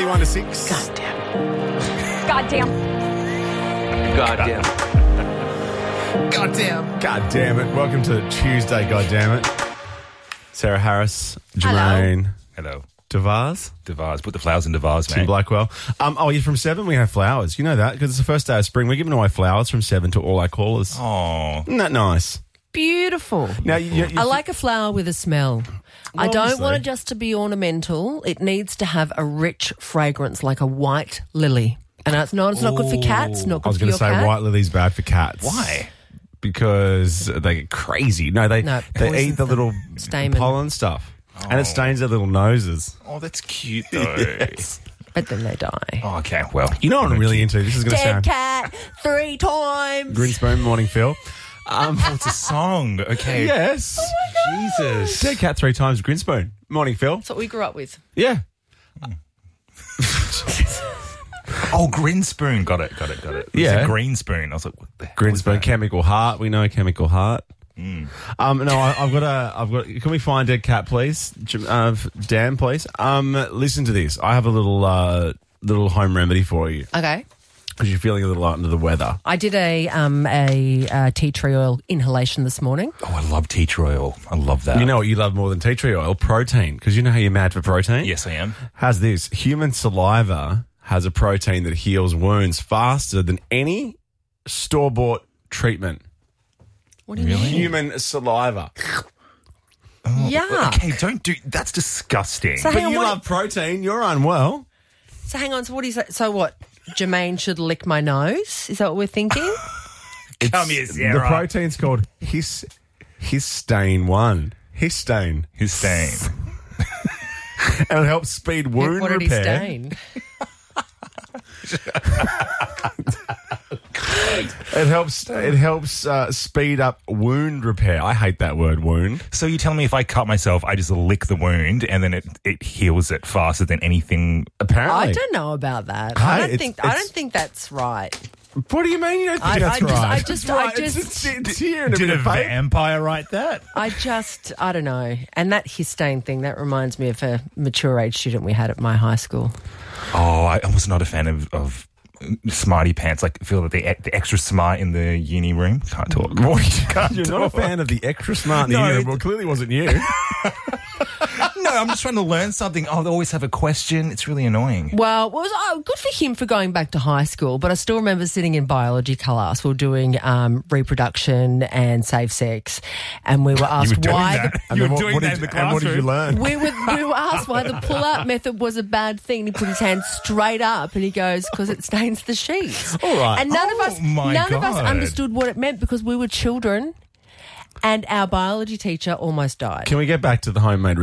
21 to 6. God damn. God damn. God damn. God damn it. Welcome to Tuesday, God damn it. Sarah Harris, Jermaine Hello. DeVars, Put the flowers in the vase, Tim mate. Blackwell. You're from 7, we have flowers. You know that because it's the first day of spring. We're giving away flowers from 7 to all our callers. Oh. Isn't that nice? Beautiful. Now, I like a flower with a smell. I don't obviously. want it just to be ornamental. It needs to have a rich fragrance like a white lily. And it's not good for cats, not I was good for going your to say cat. white lily's bad for cats. Why? Because they get crazy. No, they eat the little Stamen. pollen stuff. And it stains their little noses. Oh, that's cute, though. Yes. But then they die. Oh, okay, well. You know what I'm really into? This is going to Dead sound... cat 3 times. Grinspoon, Morning Phil. Oh, it's a song. Okay. Yes. Jesus. Dead cat 3 times, Grinspoon. Morning Phil. That's what we grew up with. Yeah. Oh, Grinspoon. Got it. It was Yeah. a green spoon. I was like, what the hell is Grinspoon, that? Chemical Heart. We know Chemical Heart. I've got. Can we find Dead Cat, please? Dan, please. Listen to this. I have a little home remedy for you Okay. because you're feeling a little under the weather. I did a tea tree oil inhalation this morning. Oh, I love tea tree oil. I love that. You know what you love more than tea tree oil? Protein. Because you know how you're mad for protein? Yes, I am. How's this? Human saliva has a protein that heals wounds faster than any store-bought treatment. What do you mean? Human saliva. Yuck. Okay, don't do... That's disgusting. So But hang on, you what- love protein. You're unwell. So hang on. So what do you say? So what? Jermaine should lick my nose? Is that what we're thinking? Come here, The Sarah. protein's called histane 1. Histane. His stain. And it helps speed wound what did he repair. stain? It helps speed up wound repair. I hate that word, wound. So you're telling me if I cut myself, I just lick the wound and then it heals it faster than anything? Apparently. I don't know about that. Hey, I don't it's- think that's right. What do you mean you don't think that's right? I It's just, right. It's here in a Did bit a of paper. vampire write that? I don't know. And that histane thing, that reminds me of a mature age student we had at my high school. Oh, I was not a fan of smarty pants. Like, feel that the extra smart in the uni room. Can't talk. You're not a fan of the extra smart in the No, unit. it- Well, clearly wasn't you. No, I'm just trying to learn something. Oh, they always have a question. It's really annoying. Well, good for him for going back to high school, but I still remember sitting in biology class. We were doing reproduction and safe sex, and we were asked why And then what did you learn? we were asked why the pull-out method was a bad thing. He put his hand straight up and he goes, because it stains the sheets. All right. And none of us God. understood what it meant because we were children, and our biology teacher almost died. Can we get back to the homemade